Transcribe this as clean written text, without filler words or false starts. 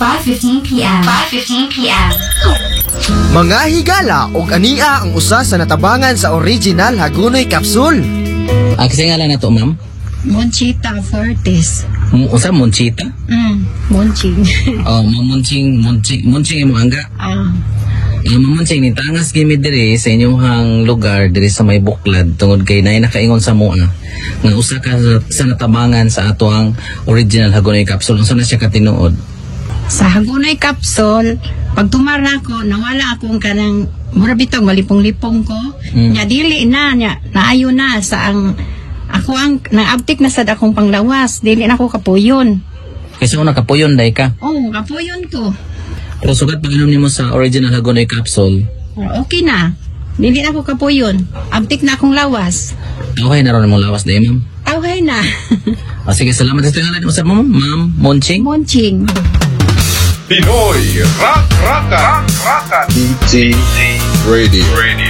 5:15 p.m. 5:15 p.m. Mga higala og ania ang usa sa natabangan sa original Hagonoy Capsule. Kasi nga lang na to, ma'am? Monchita Fortes. Usa, Monchita? Monching. Oh, Monching imo angga. Mamunching ni tangas gimi diri sa inyong lugar diri sa may Buklad tungod kay nay nakaingon sa mua nga usa ka sa natabangan sa ato ang original Hagonoy Capsule. Unsa na siya katinuod? Sa Hagonoy Capsule, pag tumara ko, nawala akong kanang mura bitong malipong-lipong ko. Nya dili na nya naayo na sa ang ako ang naabtik na sad akong panglawas, dili na ako kapuyon. Kasi una kapuyon day ka. Oh, kapuyon ko. Pero sugat pag-inom nimo sa original Hagonoy Capsule, Okay na. Dili na ako kapuyon. Abtik na akong lawas. okay na ron mong lawas day, ma'am. Tawhay na. Sige, salamat sa tingalan mo sa ma'am Monching. Monching. Pinoy Rock Rocket. DT Radio.